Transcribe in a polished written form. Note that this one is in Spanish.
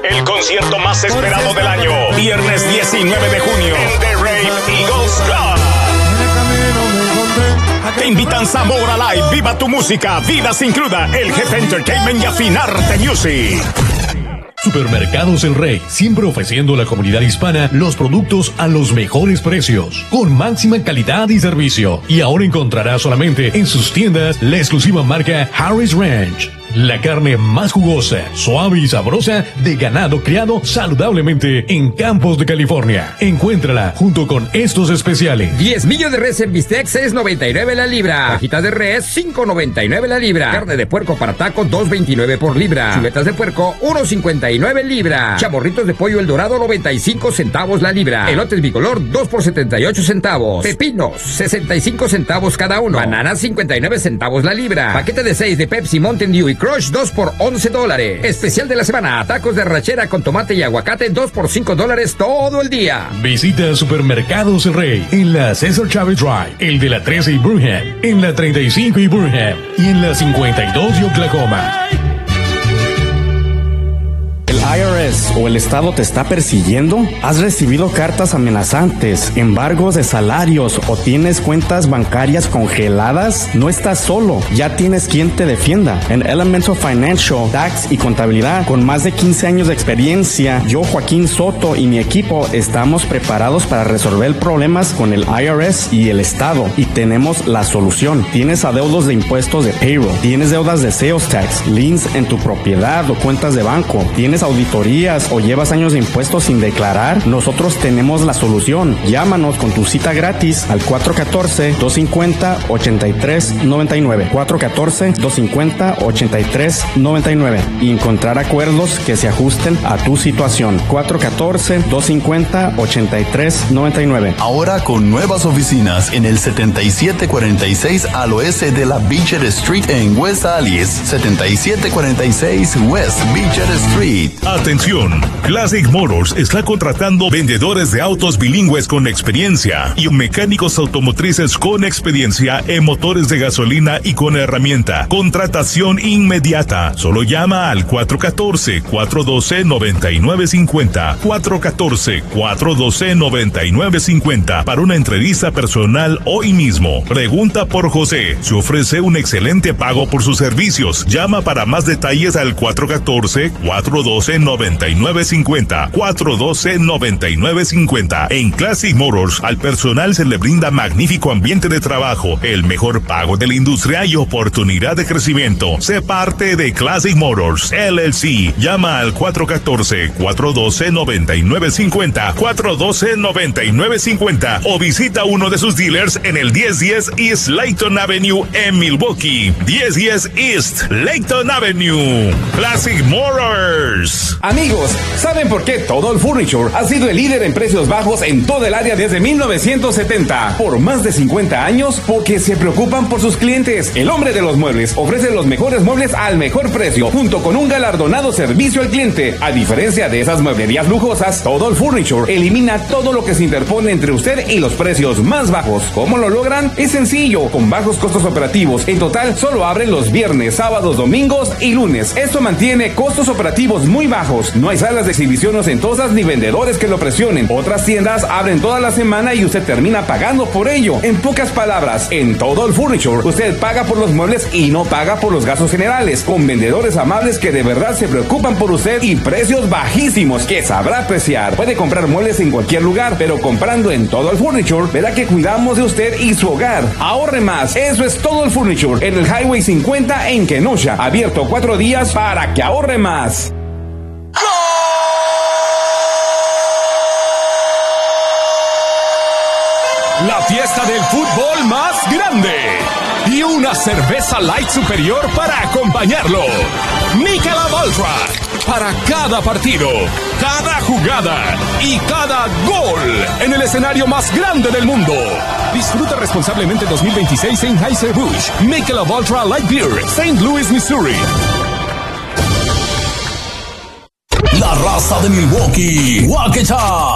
el concierto más esperado del año. Viernes 19 de junio en The Rave Eagles Club. Te invitan Zamora Live, Viva tu Música, Vida Sin Cruda, El Jefe Entertainment y Afinarte Music. Supermercados El Rey, siempre ofreciendo a la comunidad hispana los productos a los mejores precios, con máxima calidad y servicio. Y ahora encontrará solamente en sus tiendas la exclusiva marca Harris Ranch. La carne más jugosa, suave y sabrosa de ganado criado saludablemente en Campos de California. Encuéntrala junto con estos especiales. 10 millos de res en bistec, $6.99 la libra. Fajitas de res, $5.99 la libra. Carne de puerco para tacos, $2.29 por libra. Chuletas de puerco, $1.59 libra. Chamorritos de pollo El Dorado, 95 centavos la libra. Elotes bicolor, 2 por 78 centavos. Pepinos, 65 centavos cada uno. Bananas, 59 centavos la libra. Paquete de 6 de Pepsi, Mountain Dew y Crush, 2 por $11. Especial de la semana, tacos de arrachera con tomate y aguacate, 2 por $5 todo el día. Visita Supermercados El Rey en la Cesar Chavez Drive, el de la 13 y Burnham, en la 35 y Burnham y en la 52 y Oklahoma. ¿El IRS o el Estado te está persiguiendo? ¿Has recibido cartas amenazantes, embargos de salarios o tienes cuentas bancarias congeladas? No estás solo, ya tienes quien te defienda. En Elemental Financial, Tax y Contabilidad, con más de 15 años de experiencia, yo, Joaquín Soto y mi equipo estamos preparados para resolver problemas con el IRS y el Estado y tenemos la solución. ¿Tienes adeudos de impuestos de payroll? ¿Tienes deudas de sales tax, liens en tu propiedad o cuentas de banco? ¿Tienes auditorías o llevas años de impuestos sin declarar? Nosotros tenemos la solución. Llámanos con tu cita gratis al 414-250-8399. 414-250-8399 y encontrar acuerdos que se ajusten a tu situación. 414-250-8399. Ahora con nuevas oficinas en el 7746 al oeste de la Beecher Street en West Allis. 7746 West Beecher Street. Atención, Classic Motors está contratando vendedores de autos bilingües con experiencia y mecánicos automotrices con experiencia en motores de gasolina y con herramienta. Contratación inmediata. Solo llama al 414-412-9950. 414-412-9950 para una entrevista personal hoy mismo. Pregunta por José. Se ofrece un excelente pago por sus servicios. Llama para más detalles al 414-412-9950. 412-9950. En Classic Motors, al personal se le brinda magnífico ambiente de trabajo, el mejor pago de la industria y oportunidad de crecimiento. Sé parte de Classic Motors, LLC. Llama al 414-412-9950. 412-9950. O visita uno de sus dealers en el 1010 East Layton Avenue en Milwaukee. 1010 East Layton Avenue. Classic Motors. Amigos, ¿saben por qué Total Furniture ha sido el líder en precios bajos en toda el área desde 1970? Por más de 50 años, porque se preocupan por sus clientes. El hombre de los muebles ofrece los mejores muebles al mejor precio, junto con un galardonado servicio al cliente. A diferencia de esas mueblerías lujosas, Total Furniture elimina todo lo que se interpone entre usted y los precios más bajos. ¿Cómo lo logran? Es sencillo, con bajos costos operativos. En total, solo abren los viernes, sábados, domingos y lunes. Esto mantiene costos operativos muy bajos. No hay salas de exhibición ostentosas ni vendedores que lo presionen. Otras tiendas abren toda la semana y usted termina pagando por ello. En pocas palabras, en Total Furniture, usted paga por los muebles y no paga por los gastos generales. Con vendedores amables que de verdad se preocupan por usted y precios bajísimos que sabrá apreciar. Puede comprar muebles en cualquier lugar, pero comprando en Total Furniture, verá que cuidamos de usted y su hogar. Ahorre más. Eso es Total Furniture en el Highway 50 en Kenosha. Abierto 4 días para que ahorre más. La fiesta del fútbol más grande y una cerveza light superior para acompañarlo. Michelob Ultra para cada partido, cada jugada y cada gol en el escenario más grande del mundo. Disfruta responsablemente 2026 en Anheuser-Busch. Michelob Ultra Light Beer, St. Louis, Missouri. La raza de Milwaukee, Waukesha.